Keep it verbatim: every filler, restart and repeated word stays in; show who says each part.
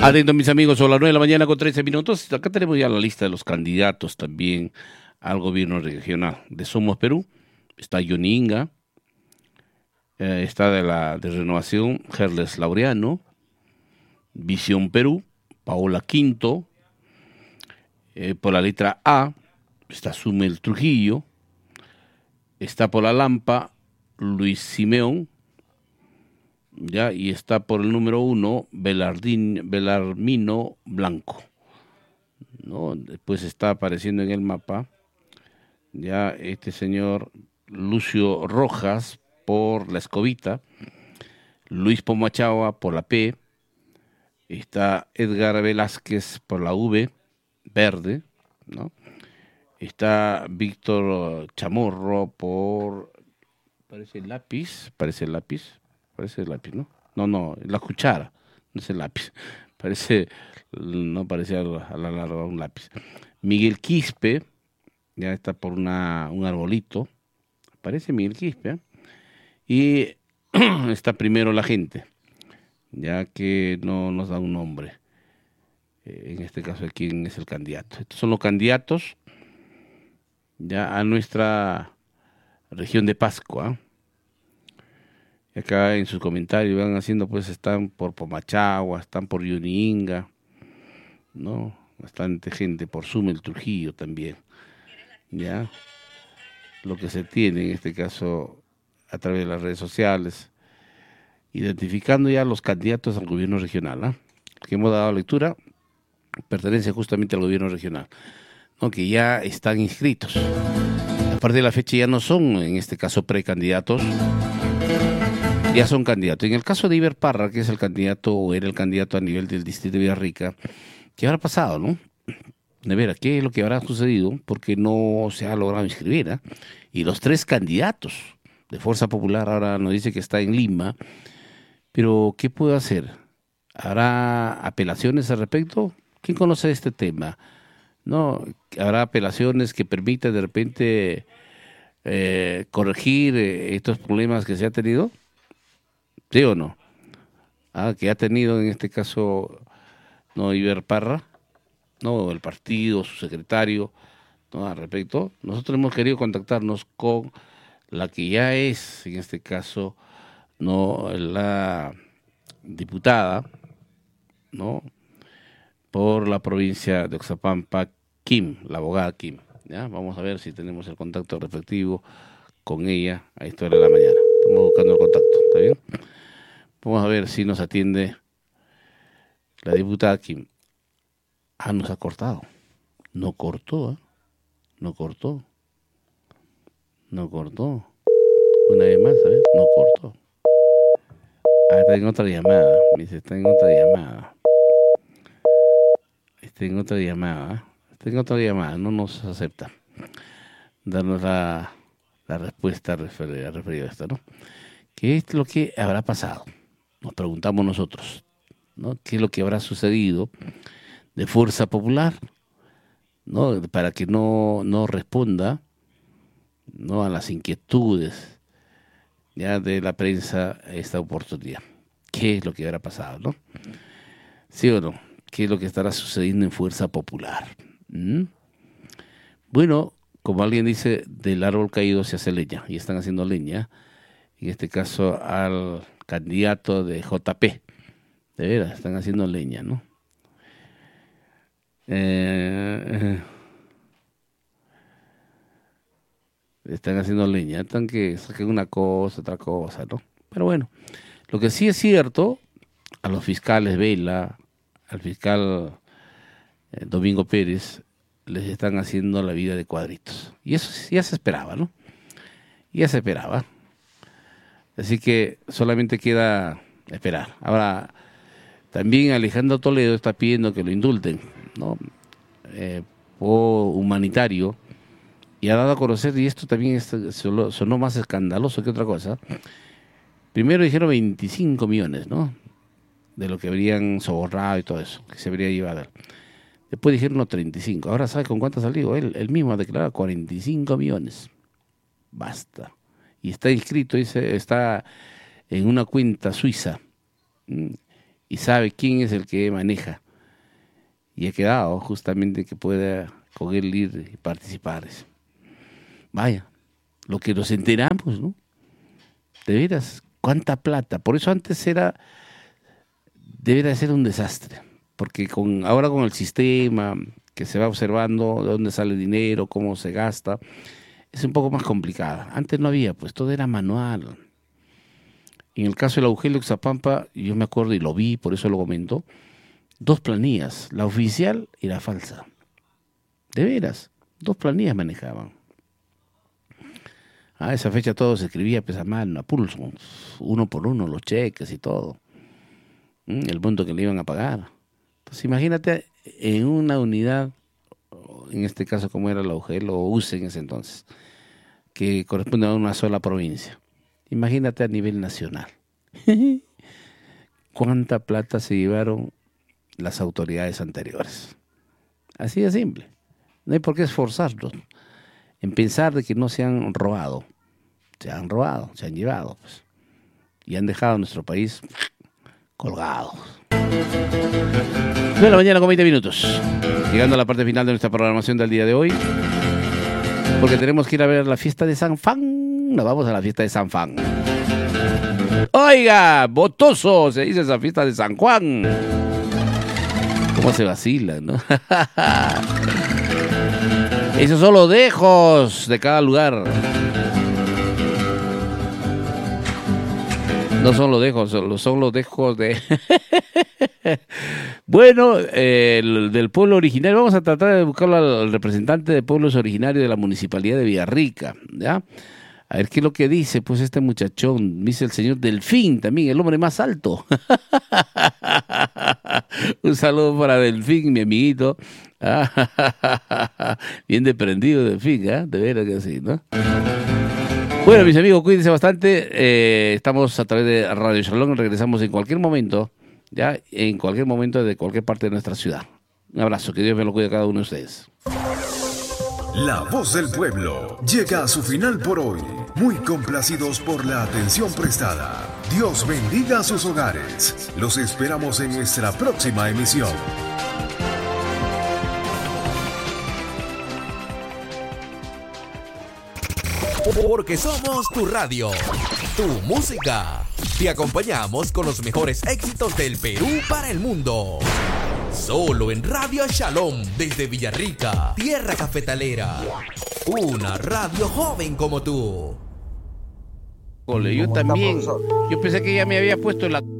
Speaker 1: Atento, mis amigos, son las nueve de la mañana con trece minutos. Acá tenemos ya la lista de los candidatos también al gobierno regional de Somos Perú. Está Johnny Inga, eh, está de la de Renovación, Gerles Laureano, Visión Perú, Paola Quinto, eh, por la letra A está Sumel Trujillo, está por la Lampa Luis Simeón, ya, y está por el número uno Belardín, Belarmino Blanco, ¿no? Después está apareciendo en el mapa ya este señor Lucio Rojas por la Escobita, Luis Pomachagua por la P, está Edgar Velázquez por la V, verde, ¿no? Está Víctor Chamorro por, parece el lápiz, parece el lápiz, parece el lápiz, ¿no? No, no, la cuchara, no es el lápiz, parece, no parecía a la larga un lápiz. Miguel Quispe, ya está por una, un arbolito, parece Miguel Quispe, ¿eh? Y está primero la gente, ya que no nos da un nombre, eh, en este caso de quién es el candidato. Estos son los candidatos ya a nuestra región de Pascua. Y acá en sus comentarios van haciendo, pues están por Pomachagua, están por Yuninga, ¿no? Bastante gente por Sumel Trujillo también, ya. Lo que se tiene en este caso a través de las redes sociales, identificando ya los candidatos al gobierno regional, ¿eh? Que hemos dado lectura, pertenece justamente al gobierno regional, ¿no? Que ya están inscritos. A partir de la fecha ya no son, en este caso, precandidatos, ya son candidatos. En el caso de Iber Parra, que es el candidato, o era el candidato a nivel del distrito de Villarrica, ¿qué habrá pasado, no? De veras, ¿qué es lo que habrá sucedido? Porque no se ha logrado inscribir, ¿eh? Y los tres candidatos de Fuerza Popular ahora nos dice que está en Lima, pero ¿qué puede hacer? ¿Habrá apelaciones al respecto? ¿Quién conoce este tema? ¿No? ¿Habrá apelaciones que permitan de repente eh, corregir eh, estos problemas que se ha tenido? ¿Sí o no? Ah, que ha tenido en este caso, no, Iber Parra, no, el partido, su secretario, ¿no? Al respecto, nosotros hemos querido contactarnos con la que ya es, en este caso, no, la diputada, ¿no? Por la provincia de Oxapampa, Kim, la abogada Kim, ¿ya? Vamos a ver si tenemos el contacto respectivo con ella a esta hora de la mañana. Estamos buscando el contacto, ¿está bien? Vamos a ver si nos atiende la diputada Kim. Ah, nos ha cortado. No cortó, ¿eh? No cortó. No cortó. Una vez más, ¿sabes? No cortó. Ah, está en otra llamada. Me dice, está en otra llamada. Está en otra llamada. Está en otra llamada. No nos acepta darnos la, la respuesta referida, referida a esto, ¿no? ¿Qué es lo que habrá pasado? Nos preguntamos nosotros, ¿no? ¿Qué es lo que habrá sucedido de Fuerza Popular, ¿no? Para que no, no responda, ¿no? A las inquietudes ya de la prensa esta oportunidad. ¿Qué es lo que habrá pasado, no? ¿Sí o no? ¿Qué es lo que estará sucediendo en Fuerza Popular? ¿Mm? Bueno, como alguien dice, del árbol caído se hace leña, y están haciendo leña, en este caso al candidato de J P. De veras, están haciendo leña, ¿no? Eh, están haciendo leña, están que saquen una cosa, otra cosa, ¿no? Pero bueno, lo que sí es cierto, a los fiscales Vela, al fiscal eh, Domingo Pérez, les están haciendo la vida de cuadritos. Y eso ya se esperaba, ¿no? Ya se esperaba. Así que solamente queda esperar. Ahora, también Alejandro Toledo está pidiendo que lo indulten, ¿no? Eh, por humanitario, y ha dado a conocer, y esto también es, sonó, sonó más escandaloso que otra cosa. Primero dijeron veinticinco millones, ¿no? De lo que habrían sobornado y todo eso, que se habría llevado. Después dijeron no, treinta y cinco. Ahora, ¿sabe con cuánto ha salido? Él, él mismo ha declarado cuarenta y cinco millones. Basta. Y está inscrito, dice, está en una cuenta suiza. y sabe quién es el que maneja. Y ha quedado justamente que pueda con él ir y participar. Vaya, lo que nos enteramos, ¿no? De veras, cuánta plata. Por eso antes era, debería ser un desastre. Porque con ahora con el sistema que se va observando de dónde sale el dinero, cómo se gasta, es un poco más complicada. Antes no había, pues todo era manual. En el caso del Augelio Xapampa, yo me acuerdo y lo vi, por eso lo comento, dos planillas, la oficial y la falsa. De veras, dos planillas manejaban. A esa fecha todo se escribía pues, a mano, a pulso, uno por uno, los cheques y todo. El monto que le iban a pagar. Entonces imagínate en una unidad, en este caso como era la U G E L o U C E en ese entonces, que corresponde a una sola provincia. Imagínate a nivel nacional. ¿Cuánta plata se llevaron las autoridades anteriores? Así de simple. No hay por qué esforzarnos en pensar de que no se han robado. Se han robado, se han llevado. Pues, y han dejado a nuestro país colgado. nueve de la mañana con veinte minutos. Llegando a la parte final de nuestra programación del día de hoy. Porque tenemos que ir a ver la fiesta de San Fan. Nos vamos a la fiesta de San Fan. Oiga, botoso, se dice esa fiesta de San Juan. ¿Cómo se vacila, no? Esos son los dejos de cada lugar. No son los dejos, son los dejos de... Bueno, eh, el, del pueblo originario. Vamos a tratar de buscarlo al representante de pueblos originarios de la municipalidad de Villarrica, ¿ya? A ver qué es lo que dice, pues, este muchachón. Dice el señor Delfín, también, el hombre más alto. Un saludo para Delfín, mi amiguito. Bien desprendido Delfín, ¿eh? De veras que sí, ¿no? Bueno, mis amigos, cuídense bastante. Eh, estamos a través de Radio Shalom. Regresamos en cualquier momento, ya, en cualquier momento de cualquier parte de nuestra ciudad. Un abrazo, que Dios me lo cuide a cada uno de ustedes.
Speaker 2: La Voz del Pueblo llega a su final por hoy. Muy complacidos por la atención prestada. Dios bendiga sus hogares. Los esperamos en nuestra próxima emisión.
Speaker 3: Porque somos tu radio, tu música. Te acompañamos con los mejores éxitos del Perú para el mundo. Solo en Radio Shalom, desde Villarrica, tierra cafetalera. Una radio joven como tú.
Speaker 1: Yo también. Yo pensé que ya me había puesto la...